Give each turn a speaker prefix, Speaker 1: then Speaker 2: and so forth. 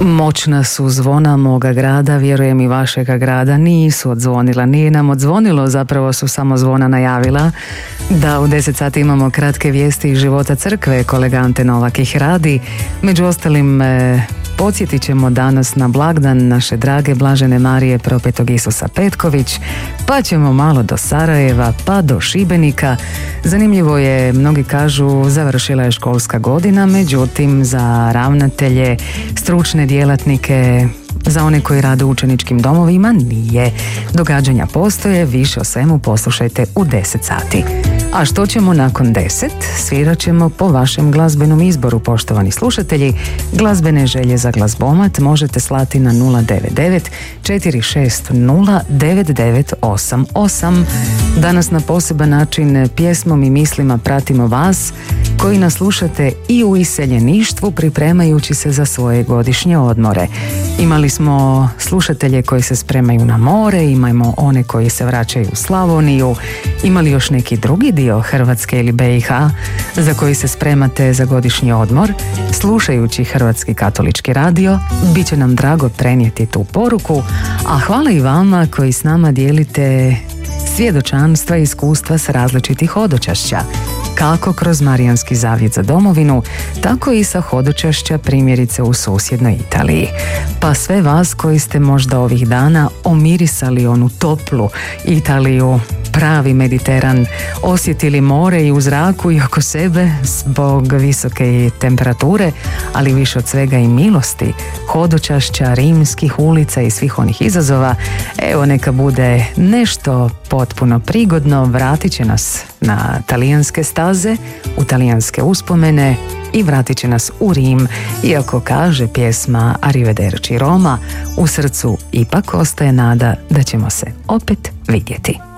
Speaker 1: Moćna su zvona moga grada, vjerujem i vašega grada, nisu odzvonila, nije nam odzvonilo, zapravo su samo zvona najavila da u 10 sati imamo kratke vijesti iz života crkve. Kolega Ante Novak ih radi. Među ostalim podsjetit ćemo danas na blagdan naše drage Blažene Marije Propetog Isusa Petković, pa ćemo malo do Sarajeva, pa do Šibenika. Zanimljivo je, mnogi kažu, završila je školska godina, međutim za ravnatelje, stručne djelatnike, za one koji rade u učeničkim domovima nije. Događanja postoje, više o svemu poslušajte u 10 sati. A što ćemo nakon 10? Svirat ćemo po vašem glazbenom izboru, poštovani slušatelji. Glazbene želje za glazbomat možete slati na 099 460 9988. Danas na poseban način pjesmom i mislima pratimo vas koji nas slušate i u iseljeništvu pripremajući se za svoje godišnje odmore. Imali smo slušatelje koji se spremaju na more, imamo one koji se vraćaju u Slavoniju, imali još neki drugi dio Hrvatske ili BiH za koji se spremate za godišnji odmor. Slušajući Hrvatski katolički radio, bit će nam drago prenijeti tu poruku, a hvala i vama koji s nama dijelite svjedočanstva i iskustva s različitih hodočašća, kako kroz Marijanski zavjet za domovinu, tako i sa hodočašća primjerice u susjednoj Italiji. Pa sve vas koji ste možda ovih dana omirisali onu toplu Italiju, pravi Mediteran, osjetili more i u zraku i oko sebe zbog visoke temperature, ali više od svega i milosti, hodočašća, rimskih ulica i svih onih izazova, evo neka bude nešto potpuno prigodno, vratit će nas na talijanske staze, u talijanske uspomene i vratit će nas u Rim, iako kaže pjesma Arrivederci Roma, u srcu ipak ostaje nada da ćemo se opet vidjeti.